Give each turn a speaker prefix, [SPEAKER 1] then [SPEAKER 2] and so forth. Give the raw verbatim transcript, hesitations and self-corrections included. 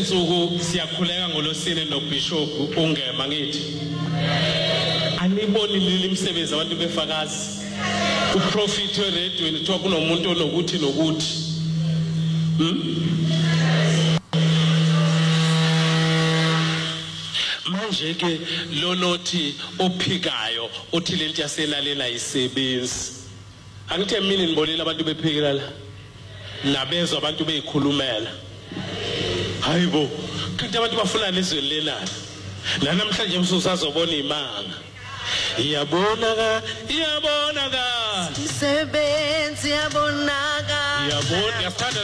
[SPEAKER 1] insuku siyakhuleka ngolosine noBishop ungema ngithi aniboni leli msebenzi abantu befakazi uprofit we-radio nithiwa kunomuntu onokuthi nokuthi manje ke lonothi ophikayo othi lento yaselalela isebenzi angithe mina nibonile abantu bephikela la nabezwe abantu beyikhulumela hayibo kanti abantu bafuna lezweni lenala la namhlanje msusazobona imanga iyabonaka iyabonaka
[SPEAKER 2] isebenzi iyabonaka
[SPEAKER 1] iyabona